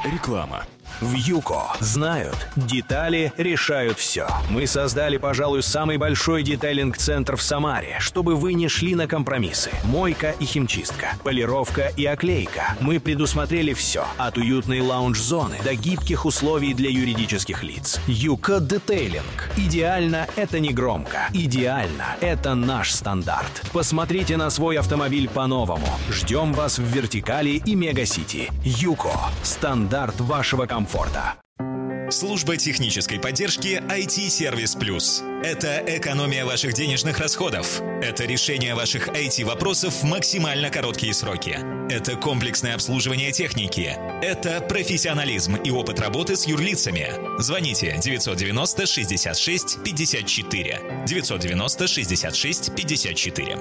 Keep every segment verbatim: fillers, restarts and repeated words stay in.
Реклама. В ЮКО знают, детали решают все. Мы создали, пожалуй, самый большой детейлинг-центр в Самаре, чтобы вы не шли на компромиссы. Мойка и химчистка, полировка и оклейка. Мы предусмотрели все, от уютной лаунж-зоны до гибких условий для юридических лиц. ЮКО Детейлинг. Идеально — это не громко. Идеально — это наш стандарт. Посмотрите на свой автомобиль по-новому. Ждем вас в Вертикали и Мегасити. ЮКО. Стандарт вашего комфорта. Служба технической поддержки ай ти-сервис плюс. Это экономия ваших денежных расходов. Это решение ваших ай ти-вопросов в максимально короткие сроки. Это комплексное обслуживание техники. Это профессионализм и опыт работы с юрлицами. Звоните девятьсот девяносто шестьдесят шесть пятьдесят четыре. девятьсот девяносто шестьдесят шесть пятьдесят четыре.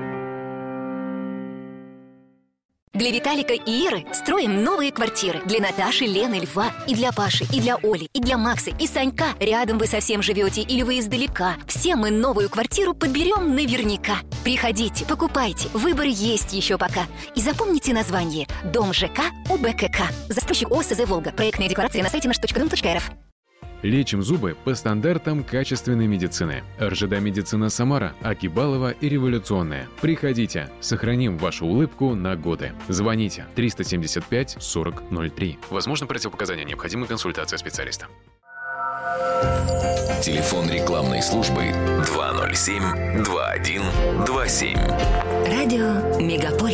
Для Виталика и Иры строим новые квартиры. Для Наташи, Лены, Льва. И для Паши, и для Оли, и для Макса, и Санька. Рядом вы совсем живете или вы издалека. Все мы новую квартиру подберем наверняка. Приходите, покупайте. Выбор есть еще пока. И запомните название. Дом ЖК УБКК. Застройщик ОСЗ «Волга». Проектные декорации на сайте наш точка дом точка эр эф. Лечим зубы по стандартам качественной медицины. РЖД Медицина Самара, Акибалова и Революционная. Приходите, сохраним вашу улыбку на годы. Звоните триста семьдесят пять сорок ноль три. Возможно, противопоказания, необходима консультация специалиста. Телефон рекламной службы два ноль семь два один два семь. Радио Мегаполис.